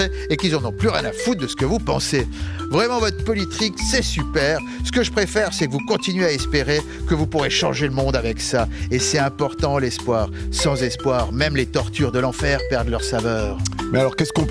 et qu'ils en ont plus rien à foutre de ce que vous pensez. Vraiment, votre politique, c'est super. Ce que je préfère, c'est que vous continuez à espérer que vous pourrez changer le monde avec ça. Et c'est important, l'espoir. Sans espoir, même les tortures de l'enfer perdent leur saveur. Mais alors, qu'est-ce qu'on